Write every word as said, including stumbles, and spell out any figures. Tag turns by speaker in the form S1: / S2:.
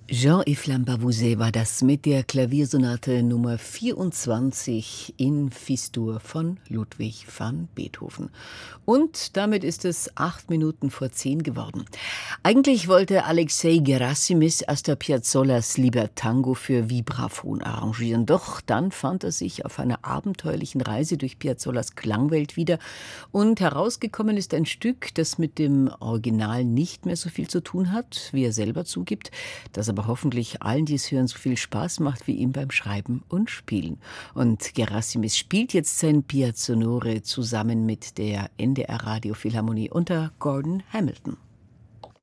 S1: Jean-Yves Lambavouset war das mit der Klaviersonate Nummer vierundzwanzig in Fis-Dur von Ludwig van Beethoven. Und damit ist es acht Minuten vor zehn geworden. Eigentlich wollte Alexei Gerassimis Astor Piazzollars Libertango für Vibraphon arrangieren. Doch dann fand er sich auf einer abenteuerlichen Reise durch Piazzollars Klangwelt wieder. Und herausgekommen ist ein Stück, das mit dem Original nicht mehr so viel zu tun hat, wie er selber zugibt, das aber hoffentlich allen, die es hören, so viel Spaß macht wie ihm beim Schreiben und Spielen. Und Gerassimis spielt jetzt sein Piazzonore zusammen mit der N D R Radio Philharmonie unter Gordon Hamilton.